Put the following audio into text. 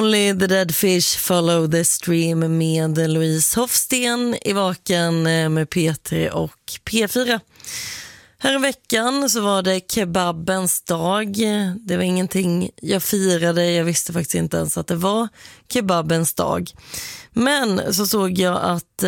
Only the Dead Fish Follow the Stream med Louise Hofsten i Vaken med P3 och P4. Här i veckan så var det kebabens dag. Det var ingenting jag firade. Jag visste faktiskt inte ens att det var kebabens dag. Men så såg jag att